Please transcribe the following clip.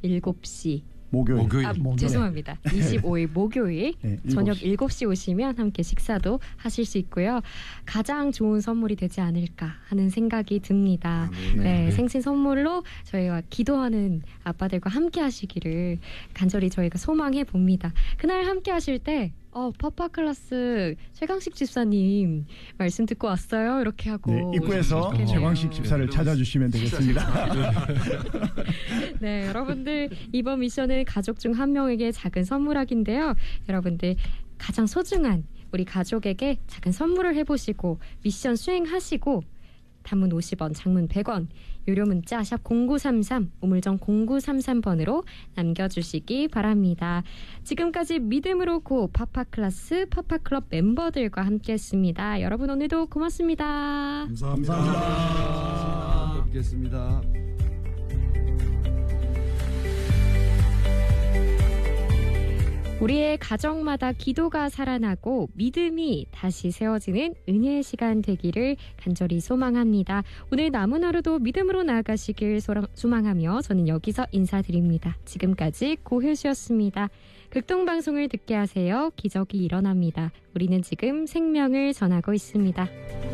7시 목요일. 죄송합니다. 25일 목요일 네, 저녁 7시. 7시 오시면 함께 식사도 하실 수 있고요. 가장 좋은 선물이 되지 않을까 하는 생각이 듭니다. 네, 생신 선물로 저희가 기도하는 아빠들과 함께 하시기를 간절히 저희가 소망해 봅니다. 그날 함께 하실 때 파파클라스 최강식 집사님 말씀 듣고 왔어요. 이렇게 하고 네, 입구에서 최광식 집사를 찾아주시면 되겠습니다. 네, 여러분들 이번 미션은 가족 중 한 명에게 작은 선물하기인데요. 여러분들 가장 소중한 우리 가족에게 작은 선물을 해보시고 미션 수행하시고 단문 50원, 장문 100원, 유료 문자 샵 0933, 우물정 0933번으로 남겨주시기 바랍니다. 지금까지 믿음으로 고 파파클라스 파파클럽 멤버들과 함께했습니다. 여러분 오늘도 고맙습니다. 감사합니다. 또 뵙겠습니다. 우리의 가정마다 기도가 살아나고 믿음이 다시 세워지는 은혜의 시간 되기를 간절히 소망합니다. 오늘 남은 하루도 믿음으로 나아가시길 소망하며 저는 여기서 인사드립니다. 지금까지 고효수였습니다. 극동방송을 듣게 하세요. 기적이 일어납니다. 우리는 지금 생명을 전하고 있습니다.